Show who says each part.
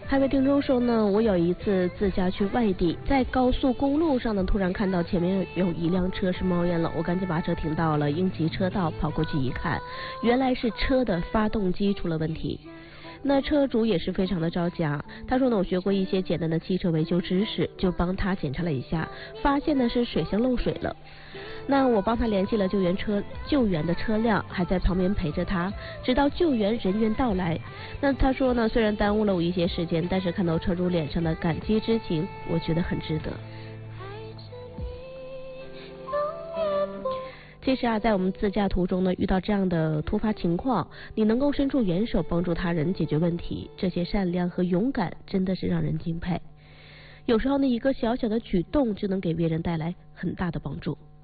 Speaker 1: 还有位听众说呢，我有一次自驾去外地，在高速公路上呢，突然看到前面有一辆车是冒烟了，我赶紧把车停到了应急车道，跑过去一看，原来是车的发动机出了问题。那车主也是非常的着急啊，他说呢，我学过一些简单的汽车维修知识，就帮他检查了一下，发现呢是水箱漏水了。那我帮他联系了救援的车辆，还在旁边陪着他，直到救援人员到来。那他说呢，虽然耽误了我一些时间，但是看到车主脸上的感激之情，我觉得很值得。其实啊，在我们自驾途中呢，遇到这样的突发情况，你能够伸出援手帮助他人解决问题，这些善良和勇敢真的是让人敬佩。有时候呢，一个小小的举动就能给别人带来很大的帮助。